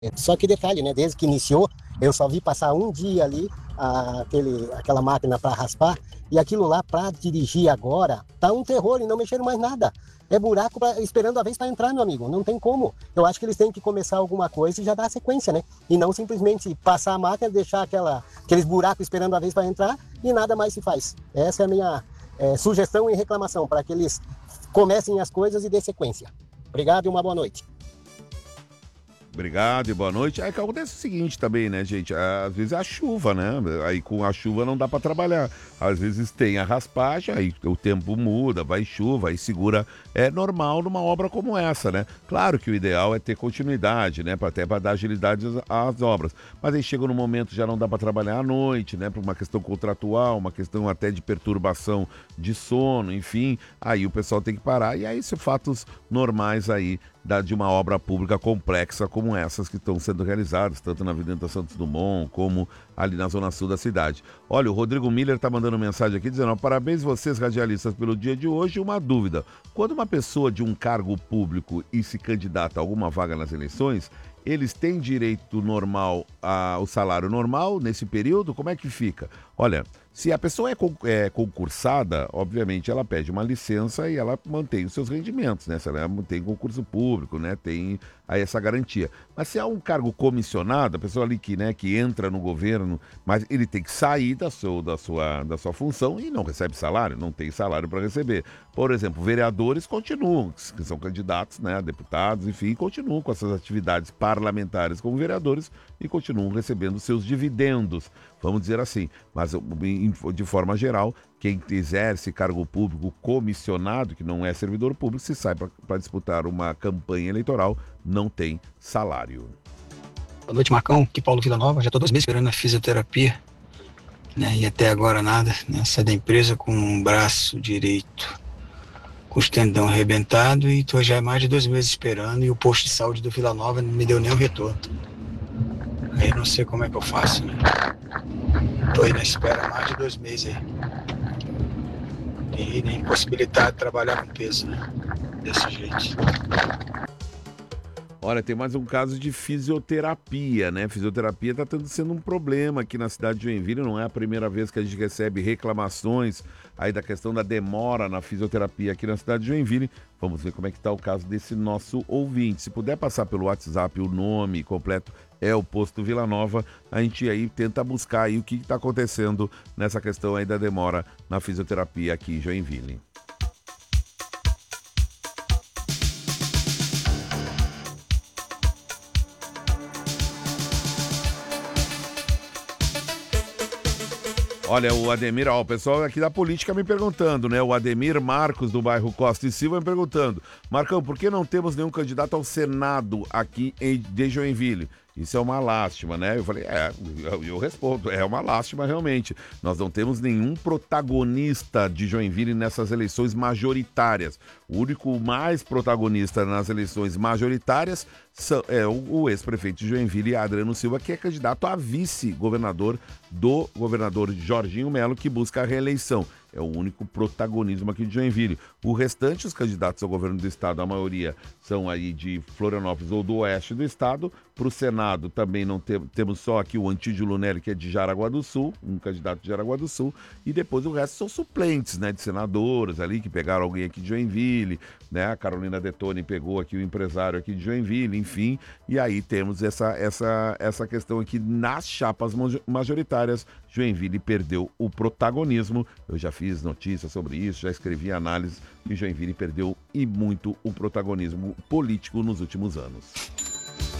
Só que detalhe, né? Desde que iniciou, eu só vi passar um dia ali aquela máquina para raspar, e aquilo lá para dirigir agora tá um terror e não mexeram mais nada. É buraco esperando a vez para entrar, meu amigo. Não tem como. Eu acho que eles têm que começar alguma coisa e já dar a sequência, né? E não simplesmente passar a máquina, deixar aqueles buracos esperando a vez para entrar e nada mais se faz. Essa é a minha sugestão e reclamação, para que eles comecem as coisas e dê sequência. Obrigado e uma boa noite. Obrigado e boa noite. Aí que acontece o seguinte também, né, gente? Às vezes é a chuva, né? Aí com a chuva não dá para trabalhar. Às vezes tem a raspagem, aí o tempo muda, vai chuva, aí segura. É normal numa obra como essa, né? Claro que o ideal é ter continuidade, né? Até para dar agilidade às obras. Mas aí chega no momento já não dá para trabalhar à noite, né? Por uma questão contratual, uma questão até de perturbação de sono, enfim. Aí o pessoal tem que parar. E aí são fatos normais aí de uma obra pública complexa como essas que estão sendo realizadas, tanto na Avenida Santos Dumont, como ali na zona sul da cidade. Olha, o Rodrigo Miller está mandando mensagem aqui dizendo: parabéns vocês, radialistas, pelo dia de hoje. Uma dúvida: quando uma pessoa de um cargo público e se candidata a alguma vaga nas eleições, eles têm direito normal ao salário normal nesse período? Como é que fica? Olha, se a pessoa é concursada, obviamente ela pede uma licença e ela mantém os seus rendimentos, né? Se ela tem concurso público, né? Tem aí essa garantia. Mas se há um cargo comissionado, a pessoa ali que entra no governo, mas ele tem que sair da sua função e não recebe salário, não tem salário para receber. Por exemplo, vereadores continuam, que são candidatos, né? Deputados, enfim, continuam com essas atividades parlamentares como vereadores e continuam recebendo seus dividendos, vamos dizer assim. Mas de forma geral, quem exerce cargo público comissionado, que não é servidor público, se sai para disputar uma campanha eleitoral, não tem salário. Boa noite, Marcão. Aqui Paulo Villanova. Já estou 2 meses esperando a fisioterapia, né? E até agora nada, né? Saí da empresa com um braço direito com os tendão arrebentado e estou já há mais de 2 meses esperando, e o posto de saúde do Vila Nova não me deu nem um retorno. Aí não sei como é que eu faço, né? Estou aí na espera há mais de 2 meses aí. E impossibilidade de trabalhar com peso, né? Desse jeito. Olha, tem mais um caso de fisioterapia, né? Fisioterapia está sendo um problema aqui na cidade de Joinville. Não é a primeira vez que a gente recebe reclamações aí da questão da demora na fisioterapia aqui na cidade de Joinville. Vamos ver como é que está o caso desse nosso ouvinte. Se puder passar pelo WhatsApp o nome completo, é o Posto Vila Nova. A gente aí tenta buscar aí o que está acontecendo nessa questão aí da demora na fisioterapia aqui em Joinville. Olha, o Ademir, o pessoal aqui da política me perguntando, né? O Ademir Marcos, do bairro Costa e Silva, me perguntando: Marcão, por que não temos nenhum candidato ao Senado aqui de Joinville? Isso é uma lástima, né? Eu falei, eu respondo, é uma lástima realmente. Nós não temos nenhum protagonista de Joinville nessas eleições majoritárias. O único mais protagonista nas eleições majoritárias é o ex-prefeito de Joinville, Adriano Silva, que é candidato a vice-governador do governador Jorginho Melo, que busca a reeleição. É o único protagonismo aqui de Joinville. O restante, os candidatos ao governo do estado, a maioria são aí de Florianópolis ou do oeste do estado. Para o Senado também não temos só aqui o Antídio Lunelli, que é de Jaraguá do Sul, um candidato de Jaraguá do Sul, e depois o resto são suplentes, né, de senadores ali, que pegaram alguém aqui de Joinville, né, a Carolina Detoni pegou aqui o empresário aqui de Joinville, enfim, e aí temos essa questão aqui nas chapas majoritárias. Joinville perdeu o protagonismo. Eu já fiz notícias sobre isso, já escrevi análise, e Joinville perdeu e muito o protagonismo político nos últimos anos.